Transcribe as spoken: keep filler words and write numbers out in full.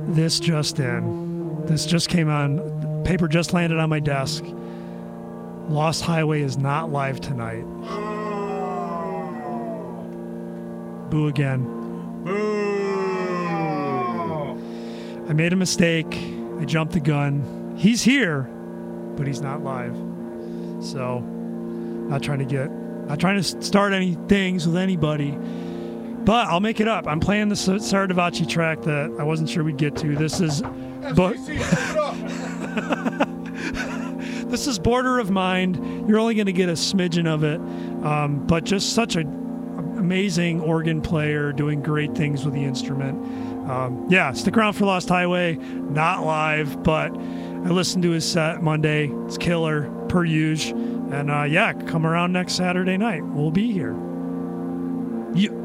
this just in. This just came on. Paper just landed on my desk. Lost Highway is not live tonight. Boo again. Boo! I made a mistake. I jumped the gun. He's here, but he's not live. So, not trying to get, not trying to start any things with anybody. But I'll make it up. I'm playing the Sarasvati track that I wasn't sure we'd get to. This is... But this is Border of Mind. You're only going to get a smidgen of it. Um, but just such an amazing organ player doing great things with the instrument. Um, yeah, stick around for Lost Highway. Not live, but I listened to his set Monday. It's killer, per usual. And uh, yeah, come around next Saturday night. We'll be here. You...